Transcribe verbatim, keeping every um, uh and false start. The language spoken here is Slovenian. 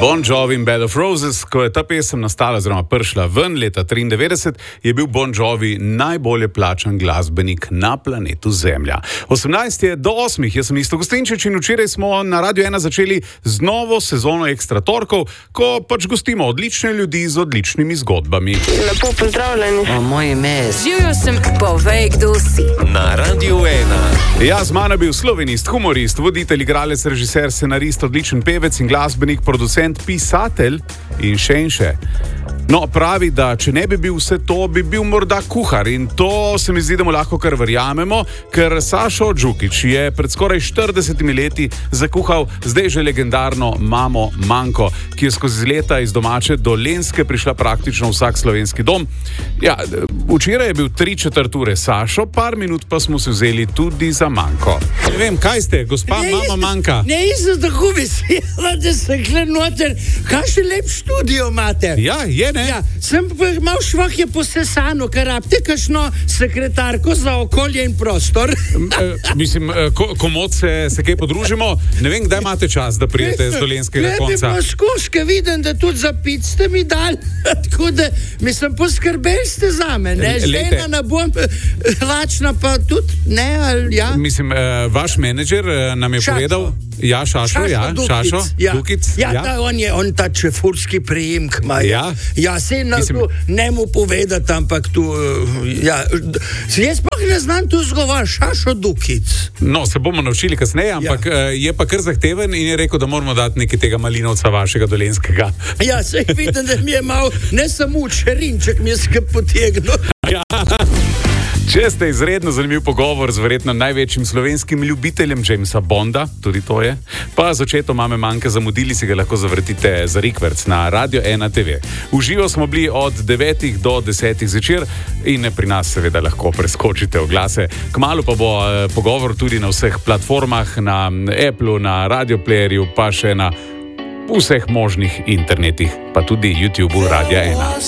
Bon Jovi in Bed of Roses, ko je ta pesem nastala oziroma prišla ven leta triindevetdeset, je bil Bon Jovi najbolje plačan glasbenik na planetu Zemlja. osemnajst je do osmih, jaz sem Isto Gostinčič in včeraj smo na Radio ena začeli z novo sezono Ekstra torkov, ko pač gostimo odlične ljudi z odličnimi zgodbami. Lepo pozdravljeni. O, moje ime je... Živjo sem, povej, kdo si. Na Radio ena. Ja, z mano je bil slovenist, humorist, voditelj, igralec, režiser, scenarist, odličen pevec in glasbenik, producent, pisatelj in še in še. No, pravi, da če ne bi bil vse to, bi bil morda kuhar in to se mi zdi, da mu lahko kar verjamemo, ker Sašo Džukić je pred skoraj štiridesetimi leti zakuhal zdaj že legendarno Mamo Manko, ki je skozi leta iz domače Dolenjske prišla praktično vsak slovenski dom. Ja, včeraj je bil tri četrt ure Sašo, par minut pa smo se vzeli tudi za Manko. Ne vem, kaj ste, gospa ne, Mama Manka? Ne, jaz tako vesela, da se kle noter, kakšen lep študio imate. Ja, je, ne? Ja, sem mal švah je posesano, ker rabite kakšno sekretarko za okolje in prostor. e, mislim, ko, komod se, se kaj podružimo, ne vem, kdaj imate čas, da prijete z dolenjskega konca. Glede pa škoške, vidim, da tudi za pic ste mi dali, tako da, mislim, poskrbeli ste za me, ne, žena ne bom lačna, pa tudi, ne, ali ja. Mislim, uh, vaš menedžer uh, nam je Šašo. povedal, ja, Šašo, Šašo, ja, Dukic, Šašo, ja. Dukic, ja, ja. Ta, on je, on ta čefurski priimk ima. Ja. Ja, se na Mislim, tu ne mu povedati, ampak tu, uh, ja, jaz pa ne znam tu zgovor, Šašo Dukic. No, se bomo naučili kasneje, ampak ja. uh, je pa kar zahteven in je rekel, da moramo dati nekaj tega malinovca vašega dolenjskega. Ja, se vidim, da mi je mal, ne samo čerinček mi je skrb potegnil. Ja. Če ste izredno zanimiv pogovor z verjetno največjim slovenskim ljubiteljem Jamesa Bonda, tudi to je, pa z očetom Mame Manke zamudili, si ga lahko zavrtite za rikverc na Radio ena te ve. V živo smo bili od devetih do desetih zvečer in pri nas seveda lahko preskočite oglase. Kmalu pa bo eh, pogovor tudi na vseh platformah, na Appleu, na Radio Playerju, pa še na vseh možnih internetih, pa tudi YouTubeu Radia ena.